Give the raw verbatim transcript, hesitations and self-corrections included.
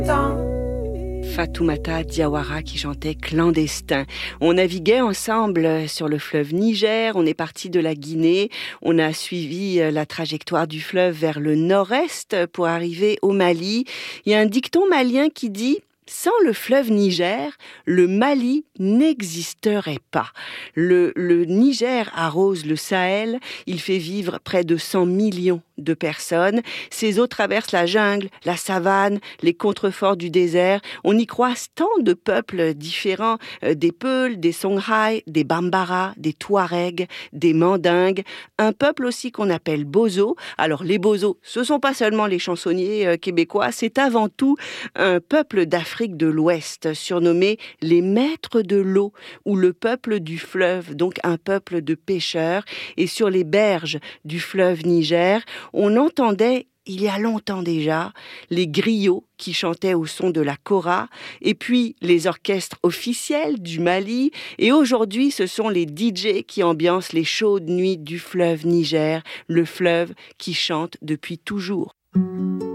Fatoumata Diawara qui chantait Clandestin. On naviguait ensemble sur le fleuve Niger, on est parti de la Guinée, on a suivi la trajectoire du fleuve vers le nord-est pour arriver au Mali. Il y a un dicton malien qui dit: sans le fleuve Niger, le Mali n'existerait pas. Le, le Niger arrose le Sahel, il fait vivre près de cent millions de personnes. Ces eaux traversent la jungle, la savane, les contreforts du désert. On y croise tant de peuples différents, euh, des Peuls, des Songhai, des Bambara, des Touaregs, des Mandingues. Un peuple aussi qu'on appelle Bozo. Alors les Bozos, ce sont pas seulement les chansonniers euh, québécois, c'est avant tout un peuple d'Afrique de l'Ouest, surnommé les maîtres de l'eau ou le peuple du fleuve, donc un peuple de pêcheurs. Et sur les berges du fleuve Niger, on entendait, il y a longtemps déjà, les griots qui chantaient au son de la kora, et puis les orchestres officiels du Mali, et aujourd'hui ce sont les D J qui ambiancent les chaudes nuits du fleuve Niger, le fleuve qui chante depuis toujours.